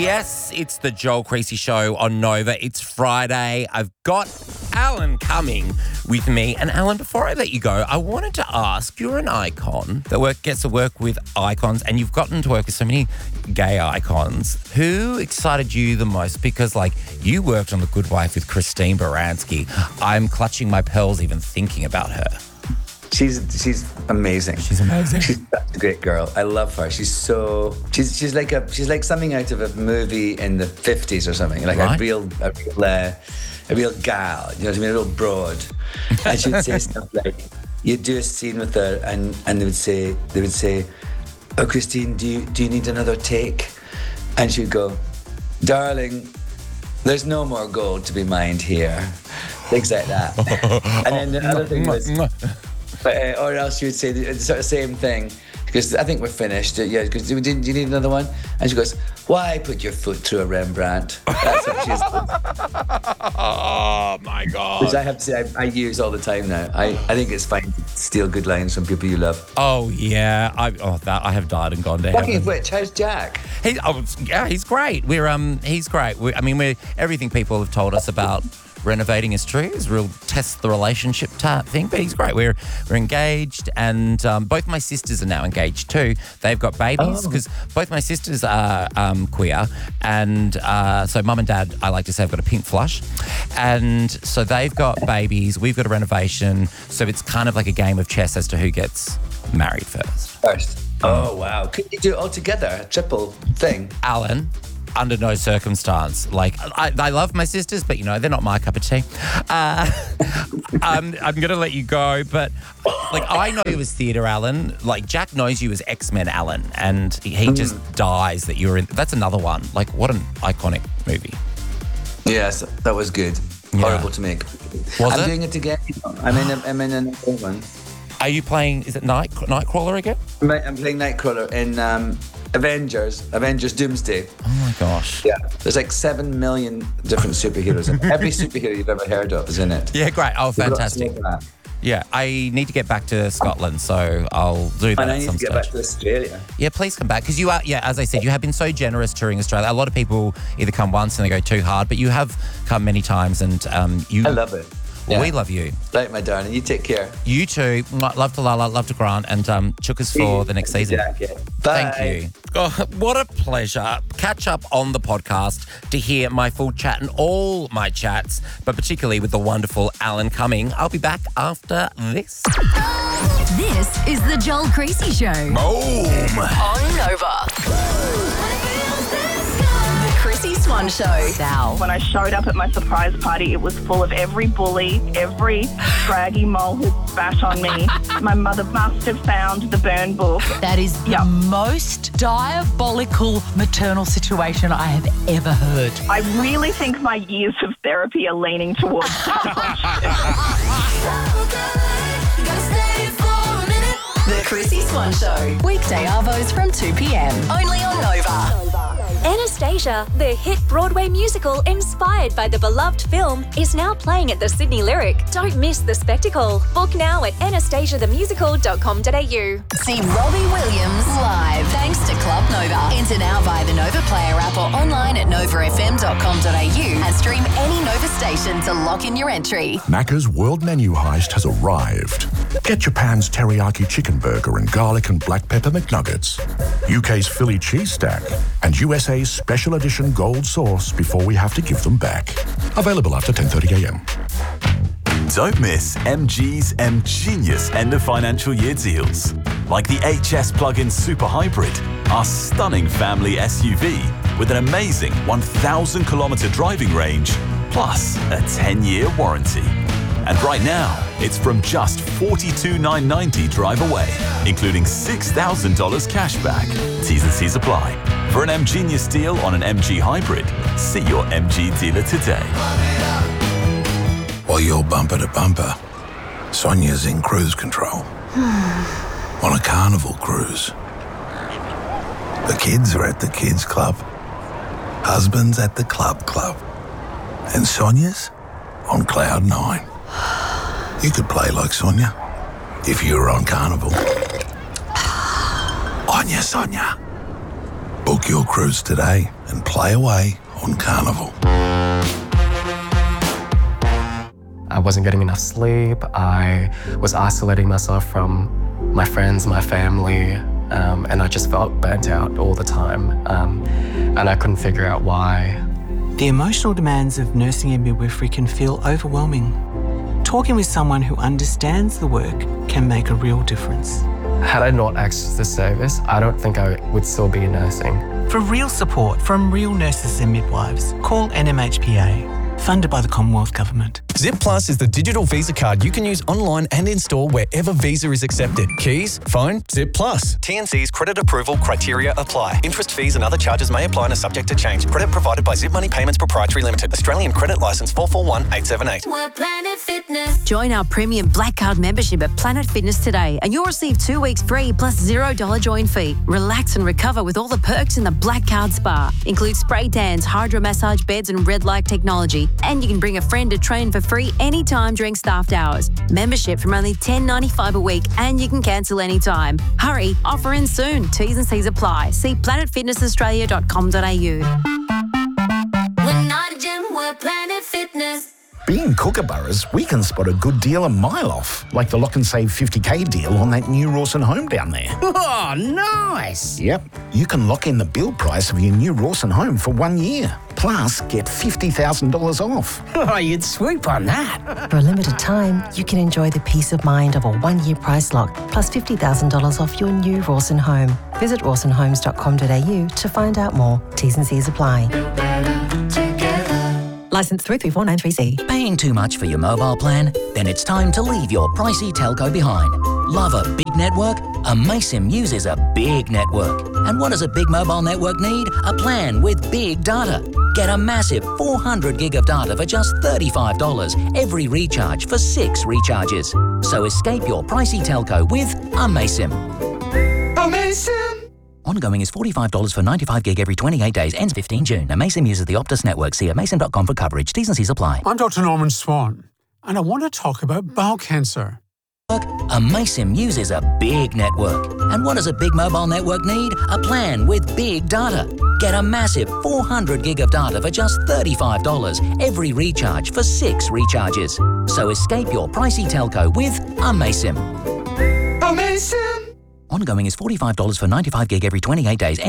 Yes, it's the Joel Creasy Show on Nova. It's Friday. I've got Alan Cumming with me. And Alan, before I let you go, I wanted to ask, you're an icon that gets to work with icons, and you've gotten to work with so many gay icons. Who excited you the most? Because, you worked on The Good Wife with Christine Baranski. I'm clutching my pearls even thinking about her. She's amazing. She's amazing. She's such a great girl. I love her. She's like something out of a movie in the 50s or something. Like right. a real gal. You know what I mean? A real broad. And she would say stuff like, you'd do a scene with her and they would say, oh, Christine, do you need another take? And she'd go, darling, there's no more gold to be mined here. Things like that. And then the other thing was, or else she would say the sort of same thing, because I think we're finished. Yeah, because do you need another one? And she goes, why put your foot through a Rembrandt? That's what she's. Oh my God. Which I have to say I use all the time now. I think it's fine to steal good lines from people you love. Oh yeah, I have died and gone to heaven. Talking of which, how's Jack? He's great. He's great. We're everything people have told us about renovating is true. It's a real test the relationship type thing, but he's great. We're engaged, and both my sisters are now engaged too. They've got babies because both my sisters are queer, and so mum and dad, I like to say, have got a pink flush, and so they've got babies. We've got a renovation, so it's kind of like a game of chess as to who gets married first. Oh wow! Could you do it all together? A triple thing? Alan, under no circumstance. I love my sisters, but they're not my cup of tea. I'm going to let you go, but I know you as theatre Alan. Jack knows you as X-Men Alan, and he just dies that you're in. That's another one. What an iconic movie. Yes, that was good. Yeah. Horrible to make. I'm doing it again. I'm in another one. Are you playing? Is it Nightcrawler again? I'm playing Nightcrawler in Avengers Doomsday. Oh my gosh. Yeah. There's 7 million different superheroes. Every superhero you've ever heard of is in it. Yeah, great. Oh, fantastic. Yeah, I need to get back to Scotland, so I'll do that. And I need to get back to Australia. Yeah, please come back, because you are, as I said, you have been so generous touring Australia. A lot of people either come once and they go too hard, but you have come many times, and I love it. Well, we love you. Right, my darling. You take care. You too. Love to Lala, love to Grant, and chookas for the next season. Bye. Thank you. Oh, what a pleasure. Catch up on the podcast to hear my full chat and all my chats, but particularly with the wonderful Alan Cumming. I'll be back after this. This is the Joel Creasy Show. Boom. On Nova. Chrissy Swan Show. Sal. When I showed up at my surprise party, it was full of every bully, every scraggy mole who spat on me. My mother must have found the burn book. That is the most diabolical maternal situation I have ever heard. I really think my years of therapy are leaning towards The Chrissy Swan Show. Weekday arvos from 2 p.m. Only on Nova. Anastasia, the hit Broadway musical inspired by the beloved film, is now playing at the Sydney Lyric. Don't miss the spectacle. Book now at anastasiathemusical.com.au. See Robbie Williams live thanks to Club Nova. Enter now via the Nova Player app or online at novafm.com.au and stream any Nova station to lock in your entry. Macca's World Menu Heist has arrived. Get Japan's teriyaki chicken burger and garlic and black pepper McNuggets, UK's Philly cheese stack, and USA's special edition gold sauce before we have to give them back. Available after 10:30 a.m. Don't miss MG's M-Genius end of financial year deals. Like the HS plug-in Super Hybrid, our stunning family SUV with an amazing 1,000-kilometre driving range, plus a 10-year warranty. And right now, it's from just $42,990 drive away, including $6,000 cash back. T's and C's apply. For an M-Genius deal on an MG Hybrid, see your MG dealer today. While you're bumper to bumper, Sonia's in cruise control. On a carnival cruise. The kids are at the kids club. Husband's at the club. And Sonia's on cloud 9. You could play like Sonia if you were on Carnival. On ya, Sonia. Book your cruise today and play away on Carnival. I wasn't getting enough sleep. I was isolating myself from my friends, my family, and I just felt burnt out all the time. And I couldn't figure out why. The emotional demands of nursing and midwifery can feel overwhelming. Talking with someone who understands the work can make a real difference. Had I not accessed this service, I don't think I would still be nursing. For real support from real nurses and midwives, call NMHPA, funded by the Commonwealth Government. Zip Plus is the digital Visa card you can use online and in store wherever Visa is accepted. Keys, phone, Zip Plus. TNC's credit approval criteria apply. Interest, fees and other charges may apply and are subject to change. Credit provided by Zip Money Payments Proprietary Limited. Australian Credit Licence 441878. We're Planet Fitness. Join our premium Black Card membership at Planet Fitness today and you'll receive 2 weeks free plus $0 join fee. Relax and recover with all the perks in the Black Card Spa. Includes spray tans, hydro massage beds and red light technology. And you can bring a friend to train for free anytime during staffed hours. Membership from only $10.95 a week and you can cancel anytime. Hurry, offer ends soon. T's and C's apply. See planetfitnessaustralia.com.au. We're not a gym, we're Planet Fitness. Being Kookaburras, we can spot a good deal a mile off, like the Lock and Save 50k deal on that new Rawson home down there. Oh, nice! Yep, you can lock in the build price of your new Rawson home for 1 year, plus get $50,000 off. Oh, you'd swoop on that. For a limited time, you can enjoy the peace of mind of a 1-year price lock, plus $50,000 off your new Rawson home. Visit rawsonhomes.com.au to find out more. T's and C's apply. Licence 334936C. Paying too much for your mobile plan? Then it's time to leave your pricey telco behind. Love a big network? Amaysim uses a big network. And what does a big mobile network need? A plan with big data. Get a massive 400 gig of data for just $35 every recharge for 6 recharges. So escape your pricey telco with Amaysim. Amaysim! Ongoing is $45 for 95 gig every 28 days. Ends 15 June. Amaysim uses the Optus network. See amaysim.com for coverage. T's and C's apply. I'm Dr. Norman Swan, and I want to talk about bowel cancer. Amaysim uses a big network. And what does a big mobile network need? A plan with big data. Get a massive 400 gig of data for just $35 every recharge for 6 recharges. So escape your pricey telco with Amaysim. Amaysim! Ongoing is $45 for 95 gig every 28 days.